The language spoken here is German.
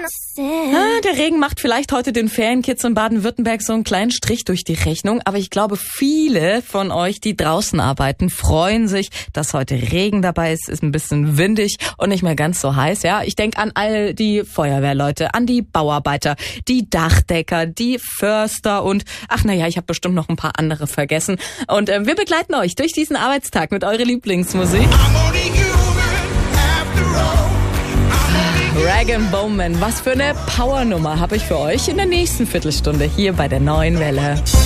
Der Regen macht vielleicht heute den Ferienkids in Baden-Württemberg so einen kleinen Strich durch die Rechnung, aber ich glaube, viele von euch, die draußen arbeiten, freuen sich, dass heute Regen dabei ist. Ist ein bisschen windig und nicht mehr ganz so heiß. Ja, ich denke an all die Feuerwehrleute, an die Bauarbeiter, die Dachdecker, die Förster und ich habe bestimmt noch ein paar andere vergessen. Und wir begleiten euch durch diesen Arbeitstag mit eurer Lieblingsmusik. Rag & Bone Man, was für eine Powernummer habe ich für euch in der nächsten Viertelstunde hier bei der Neuen Welle.